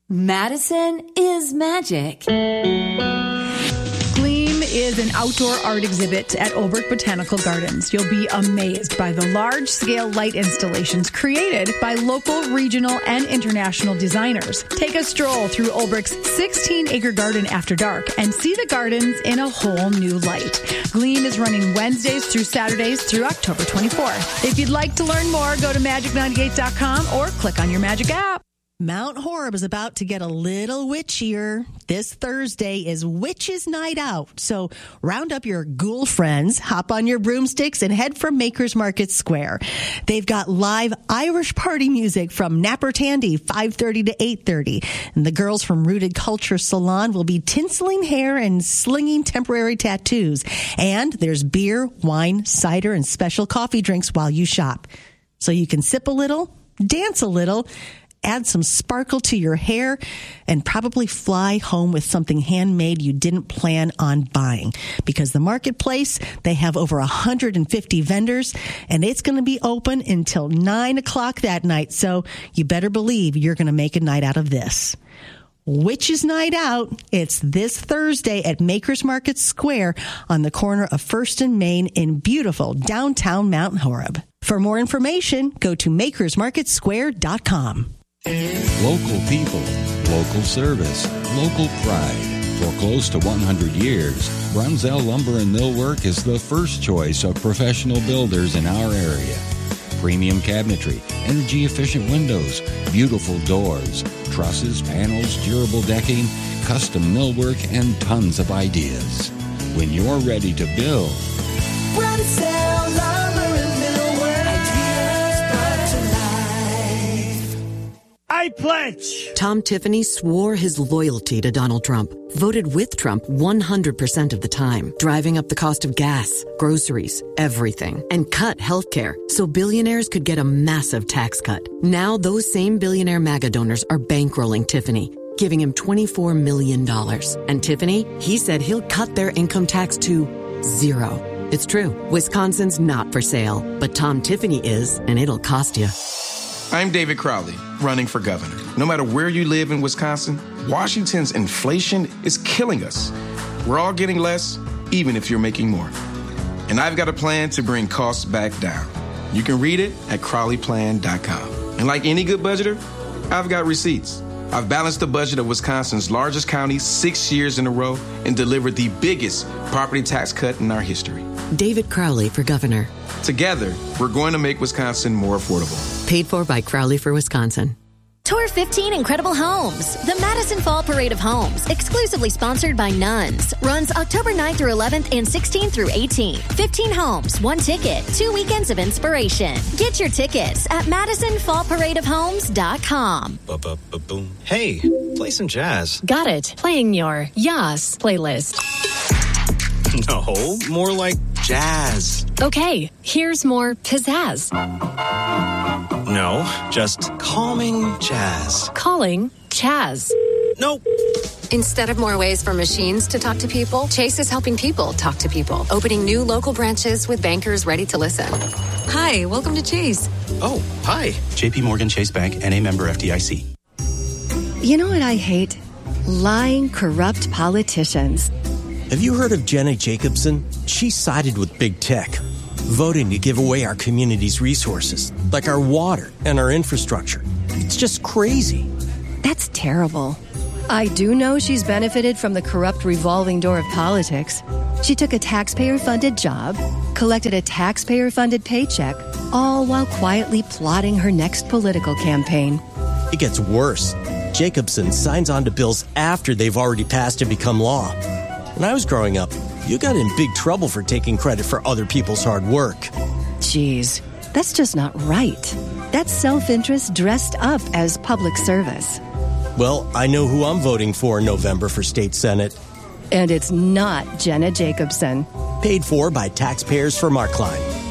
Madison is magic. Gleam is an outdoor art exhibit at Olbrich Botanical Gardens. You'll be amazed by the large-scale light installations created by local, regional, and international designers. Take a stroll through Olbrich's 16-acre garden after dark and see the gardens in a whole new light. Gleam is running Wednesdays through Saturdays through October 24th. If you'd like to learn more, go to magic98.com or click on your Magic app. Mount Horeb is about to get a little witchier. This Thursday is Witches' Night Out. So round up your ghoul friends, hop on your broomsticks, and head for Makers Market Square. They've got live Irish party music from Napper Tandy, 5:30 to 8:30. And the girls from Rooted Culture Salon will be tinseling hair and slinging temporary tattoos. And there's beer, wine, cider, and special coffee drinks while you shop. So you can sip a little, dance a little, add some sparkle to your hair, and probably fly home with something handmade you didn't plan on buying. Because the marketplace, they have over 150 vendors, and it's going to be open until 9 o'clock that night. So you better believe you're going to make a night out of this. Witches' Night Out. It's this Thursday at Makers Market Square on the corner of 1st and Main in beautiful downtown Mount Horeb. For more information, go to makersmarketsquare.com. Local people, local service, local pride. For close to 100 years, Brunzell Lumber and Millwork is the first choice of professional builders in our area. Premium cabinetry, energy-efficient windows, beautiful doors, trusses, panels, durable decking, custom millwork, and tons of ideas. When you're ready to build, Brunzell Lumber and Millwork, ideas brought to life. I pledge. Tom Tiffany swore his loyalty to Donald Trump, voted with Trump 100% of the time, driving up the cost of gas, groceries, everything, and cut health care so billionaires could get a massive tax cut. Now those same billionaire MAGA donors are bankrolling Tiffany, giving him $24 million. And Tiffany, he said he'll cut their income tax to 0. It's true. Wisconsin's not for sale, but Tom Tiffany is, and it'll cost you. I'm David Crowley, running for governor. No matter where you live in Wisconsin, Washington's inflation is killing us. We're all getting less, even if you're making more. And I've got a plan to bring costs back down. You can read it at CrowleyPlan.com. And like any good budgeter, I've got receipts. I've balanced the budget of Wisconsin's largest county 6 years in a row and delivered the biggest property tax cut in our history. David Crowley for governor. Together, we're going to make Wisconsin more affordable. Paid for by Crowley for Wisconsin. Tour 15 Incredible Homes, the Madison Fall Parade of Homes, exclusively sponsored by Nuns. Runs October 9th through 11th and 16th through 18th. 15 homes, 1 ticket, 2 weekends of inspiration. Get your tickets at MadisonFallParadeOfHomes.com. Hey, play some jazz. Got it. Playing your Yas playlist. No, more like jazz. Okay, here's more pizzazz. No, just calming jazz. Calling Chaz. Nope. Instead of more ways for machines to talk to people, Chase is helping people talk to people. Opening new local branches with bankers ready to listen. Hi, welcome to Chase. Oh, hi. JP Morgan Chase Bank, N.A. member FDIC. You know what I hate? Lying, corrupt politicians. Have you heard of Jenna Jacobson? She sided with big tech, voting to give away our community's resources, like our water and our infrastructure. It's just crazy. That's terrible. I do know she's benefited from the corrupt revolving door of politics. She took a taxpayer-funded job, collected a taxpayer-funded paycheck, all while quietly plotting her next political campaign. It gets worse. Jacobson signs on to bills after they've already passed and become law. When I was growing up, you got in big trouble for taking credit for other people's hard work. Jeez, that's just not right. That's self-interest dressed up as public service. Well, I know who I'm voting for in November for state senate. And it's not Jenna Jacobson. Paid for by taxpayers for Mark Klein.